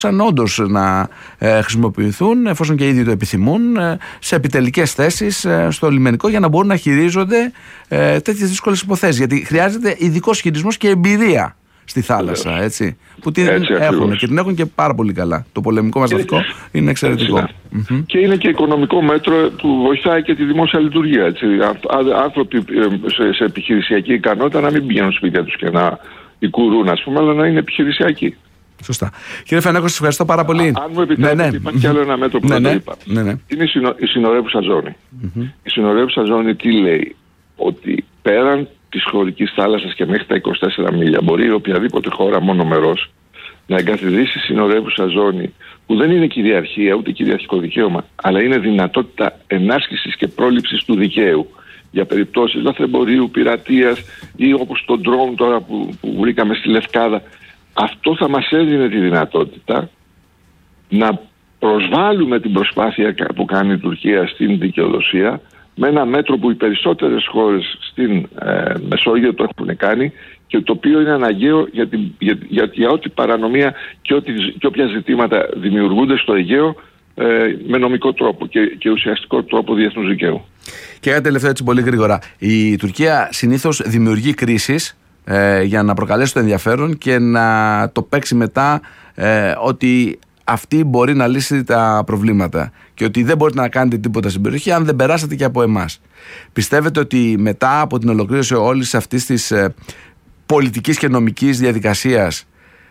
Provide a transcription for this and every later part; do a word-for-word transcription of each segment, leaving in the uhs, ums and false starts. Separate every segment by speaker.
Speaker 1: όντως να ε, χρησιμοποιηθούν, εφόσον και οι ίδιοι το επιθυμούν, ε, σε επιτελικές θέσεις ε, στο λιμενικό, για να μπορούν να χειρίζονται ε, τέτοιες δύσκολες υποθέσεις. Γιατί χρειάζεται ειδικός χειρισμός και εμπειρία στη θάλασσα, έτσι, που την
Speaker 2: έτσι,
Speaker 1: έχουν
Speaker 2: ακριβώς.
Speaker 1: και την έχουν και πάρα πολύ καλά. Το πολεμικό μας ναυτικό είναι εξαιρετικό. Mm-hmm.
Speaker 2: Και είναι και οικονομικό μέτρο που βοηθάει και τη δημόσια λειτουργία. Έτσι. Άνθρωποι σε, σε επιχειρησιακή ικανότητα να μην πηγαίνουν σπίτια τους και να οικουρούν, ας πούμε, αλλά να είναι επιχειρησιακοί.
Speaker 1: Σωστά. Κύριε Φενέκο, σας ευχαριστώ πάρα πολύ.
Speaker 2: Α, αν μου επιτρέπετε, ναι, ναι. υπάρχει κι άλλο ένα μέτρο που
Speaker 1: ναι,
Speaker 2: δεν
Speaker 1: ναι.
Speaker 2: το είπα.
Speaker 1: Ναι, ναι.
Speaker 2: Είναι η, συνο, η συνορεύουσα ζώνη.
Speaker 1: Mm-hmm.
Speaker 2: Η συνορεύουσα ζώνη τι λέει? Ότι πέραν της χωρικής θάλασσας και μέχρι τα είκοσι τέσσερα μίλια μπορεί οποιαδήποτε χώρα μονομερός να εγκαθιδρύσει συνορεύουσα ζώνη που δεν είναι κυριαρχία ούτε κυριαρχικό δικαίωμα, αλλά είναι δυνατότητα ενάσκησης και πρόληψης του δικαίου για περιπτώσεις λαθρεμπορίου, πειρατείας ή όπως το ντρόουν τώρα που, που βρήκαμε στη Λευκάδα. Αυτό θα μας έδινε τη δυνατότητα να προσβάλλουμε την προσπάθεια που κάνει η Τουρκία στην δικαιοδοσία με ένα μέτρο που οι περισσότερες χώρες στην ε, Μεσόγειο το έχουν κάνει και το οποίο είναι αναγκαίο για, την, για, για, για ό,τι παρανομία και, ό,τι, και όποια ζητήματα δημιουργούνται στο Αιγαίο ε, με νομικό τρόπο και, και ουσιαστικό τρόπο διεθνούς δικαίου.
Speaker 1: Και ένα τελευταίο έτσι πολύ γρήγορα. Η Τουρκία συνήθως δημιουργεί κρίσεις ε, για να προκαλέσει το ενδιαφέρον και να το παίξει μετά ε, ότι αυτή μπορεί να λύσει τα προβλήματα και ότι δεν μπορείτε να κάνετε τίποτα στην περιοχή αν δεν περάσετε και από εμάς. Πιστεύετε ότι μετά από την ολοκλήρωση όλης αυτής της ε, πολιτικής και νομικής διαδικασίας,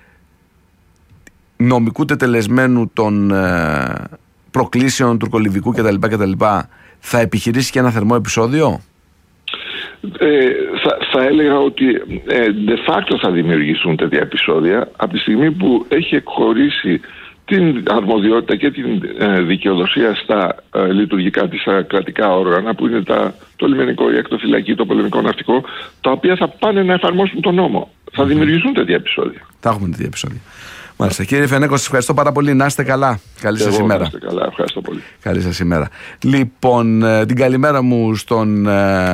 Speaker 1: νομικού τετελεσμένου των ε, προκλήσεων τουρκολιβικού κτλ, κτλ, θα επιχειρήσει και ένα θερμό επεισόδιο?
Speaker 2: Ε, θα, θα έλεγα ότι ε, de facto θα δημιουργήσουν τέτοια επεισόδια από τη στιγμή που έχει εκχωρήσει την αρμοδιότητα και την ε, δικαιοδοσία στα ε, λειτουργικά της ε, κρατικά όργανα που είναι τα, το λιμενικό, η ακτοφυλακή, το πολεμικό ναυτικό, τα οποία θα πάνε να εφαρμόσουν τον νόμο. Θα δημιουργηθούν τέτοια επεισόδια.
Speaker 1: Θα έχουμε τέτοια επεισόδια. Μάλιστα. Κύριε Φενέκο, σας ευχαριστώ πάρα πολύ. Να είστε καλά. Καλή σας ημέρα.
Speaker 2: Να είστε καλά. Ευχαριστώ πολύ.
Speaker 1: Καλή σας ημέρα. Λοιπόν, την καλημέρα μου στον...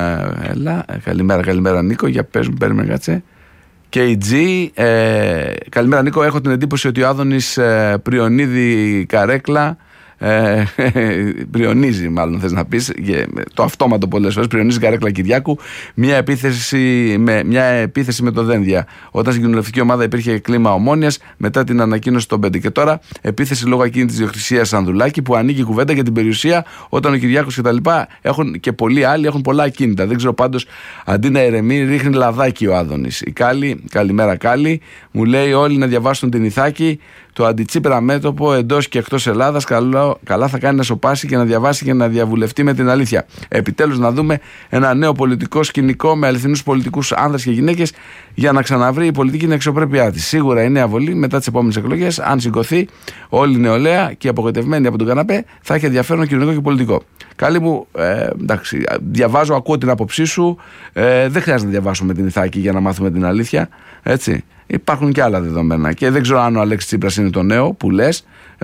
Speaker 1: Έλα, καλημέρα, καλημέρα Νίκο. Για πες μου, περίμενε κάτσε. κέι τζι, ε, καλημέρα Νίκο. Έχω την εντύπωση ότι ο Άδωνης ε, Πριονίδη Καρέκλα ε, πριονίζει, μάλλον θες να πεις, το αυτόματο πολλές φορές, πριονίζει Καρέκλα Κυριάκου, μια επίθεση με, μια επίθεση με το Δένδια. Όταν στην κοινοβουλευτική ομάδα υπήρχε κλίμα ομόνοιας, μετά την ανακοίνωση των πέντε. Και τώρα επίθεση λόγω ακίνητης διοκτησίας Ανδουλάκη, που ανοίγει κουβέντα για την περιουσία, όταν ο Κυριάκος και τα λοιπά έχουν και πολλοί άλλοι έχουν πολλά ακίνητα. Δεν ξέρω, πάντως, αντί να ηρεμεί, ρίχνει λαδάκι ο Άδωνης. Η Κάλλη, καλημέρα Κάλλη, μου λέει όλοι να διαβάσουν την Ιθάκη. Το αντιτσίπρα μέτωπο εντός και εκτός Ελλάδας καλά, καλά θα κάνει να σοπάσει και να διαβάσει και να διαβουλευτεί με την αλήθεια. Επιτέλους να δούμε ένα νέο πολιτικό σκηνικό με αληθινούς πολιτικούς άνδρες και γυναίκες για να ξαναβρει η πολιτική την αξιοπρέπειά της. Σίγουρα η νέα Βολή μετά τις επόμενες εκλογές, αν σηκωθεί όλη η νεολαία και απογοητευμένη από τον καναπέ, θα έχει ενδιαφέρον κοινωνικό και πολιτικό. Καλή μου, ε, εντάξει, διαβάζω, ακούω την άποψή σου. Ε, δεν χρειάζεται να διαβάσουμε την Ιθάκη για να μάθουμε την αλήθεια. Έτσι. Υπάρχουν και άλλα δεδομένα. Και δεν ξέρω αν ο Αλέξης Τσίπρας είναι το νέο που λες.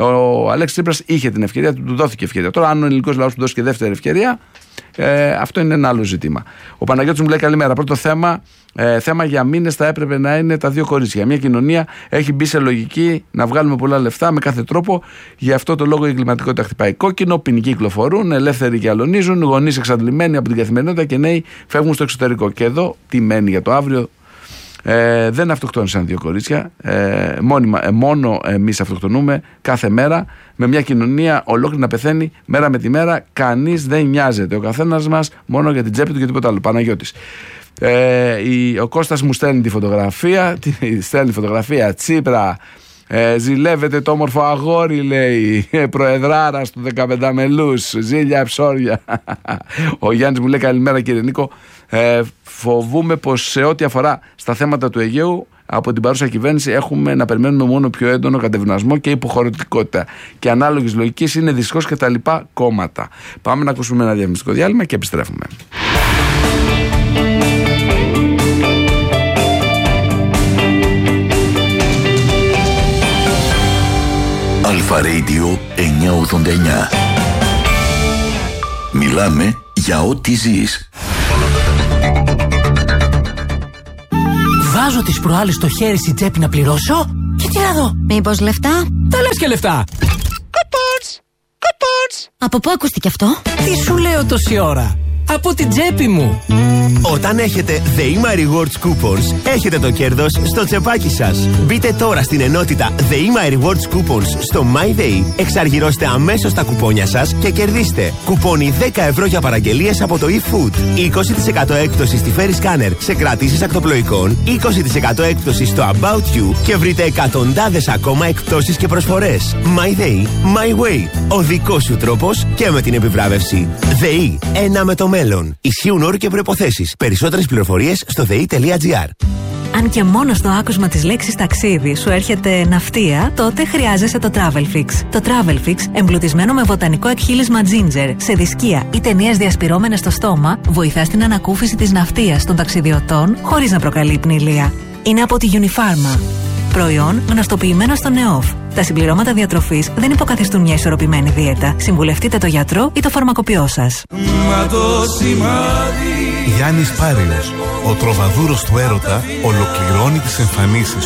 Speaker 1: Ο Αλέξης Τσίπρας είχε την ευκαιρία, του δόθηκε ευκαιρία. Τώρα, αν ο ελληνικός λαός του δώσει και δεύτερη ευκαιρία, ε, αυτό είναι ένα άλλο ζήτημα. Ο Παναγιώτης μου λέει καλημέρα. Πρώτο θέμα, ε, θέμα για μήνες θα έπρεπε να είναι τα δύο κορίτσια. Μια κοινωνία έχει μπει σε λογική να βγάλουμε πολλά λεφτά με κάθε τρόπο. Γι' αυτό το λόγο η εγκληματικότητα χτυπάει κόκκινο, ποινικοί κυκλοφορούν, ελεύθεροι και αλωνίζουν, γονείς εξαντλημένοι από την καθημερινότητα και νέοι φεύγουν στο εξωτερικό. Και εδώ τι μένει για το αύριο? Ε, δεν αυτοκτόνησαν δύο κορίτσια. Ε, μόνιμα, ε, μόνο εμείς αυτοκτονούμε κάθε μέρα, με μια κοινωνία ολόκληρη να πεθαίνει μέρα με τη μέρα. Κανείς δεν νοιάζεται. Ο καθένας μας μόνο για την τσέπη του και τίποτα άλλο. Παναγιώτης. Ε, η, ο Κώστας μου στέλνει τη φωτογραφία. Τη, στέλνει φωτογραφία Τσίπρα. Ε, ζηλεύεται το όμορφο αγόρι, λέει, προεδράρας του δεκαπέντε μελούς, ζήλια ψόρια. Ο Γιάννης μου λέει καλημέρα κύριε Νίκο. Ε, φοβούμαι πως σε ό,τι αφορά στα θέματα του Αιγαίου, από την παρούσα κυβέρνηση έχουμε να περιμένουμε μόνο πιο έντονο κατευνασμό και υποχωρητικότητα. Και ανάλογης λογικής είναι δυστυχώς και τα λοιπά κόμματα. Πάμε να ακούσουμε ένα διαφημιστικό διάλειμμα και επιστρέφουμε.
Speaker 3: Αλφα Radio εννιακόσια ογδόντα εννιά. Μιλάμε για ό,τι ζεις.
Speaker 4: Βάζω τις προάλλες στο χέρι στην τσέπη να πληρώσω και Τι να δω?
Speaker 5: Μήπως λεφτά?
Speaker 4: Τα λες και λεφτά. Coupons! Coupons!
Speaker 5: Από πού ακούστηκε αυτό?
Speaker 4: Τι σου λέω τόση ώρα? Από την τσέπη μου.
Speaker 6: Όταν έχετε The Ima Rewards Coupons, έχετε το κέρδος στο τσεπάκι σας. Μπείτε τώρα στην ενότητα The Ima Rewards Coupons στο MyDay, εξαργυρώστε αμέσως τα κουπόνια σας και κερδίστε κουπόνι δέκα ευρώ για παραγγελίες από το eFood, είκοσι τοις εκατό έκπτωση στη Ferry Scanner σε κρατήσεις ακτοπλοϊκών, είκοσι τοις εκατό έκπτωση στο About You και βρείτε εκατοντάδες ακόμα εκπτώσεις και προσφορές. MyDay, My Way. Ο δικός σου τρόπος και με την επιβράβευση. ΔΕΗ, ένα με το μέλλον. Ισχύουν όροι και προϋποθέσεις. Περισσότερες πληροφορίες στο δε ι τελεία τζι άρ.
Speaker 7: Αν και μόνο στο άκουσμα της λέξης ταξίδι σου έρχεται ναυτία, τότε χρειάζεσαι το Travelfix. Το Travelfix, εμπλουτισμένο με βοτανικό εκχύλισμα ginger, σε δισκία ή ταινίες διασπυρώμενες στο στόμα, βοηθά στην ανακούφιση της ναυτίας των ταξιδιωτών χωρίς να προκαλεί πνηλία. Είναι από τη Unifarma. Προϊόν γνωστοποιημένο στο ΝΕΟΦ. Τα συμπληρώματα διατροφής δεν υποκαθιστούν μια ισορροπημένη δίαιτα. Συμβουλευτείτε το γιατρό ή το φαρμακοποιό σας.
Speaker 8: Γιάννης Πάριος, ο τροβαδούρος του έρωτα, ολοκληρώνει τις εμφανίσεις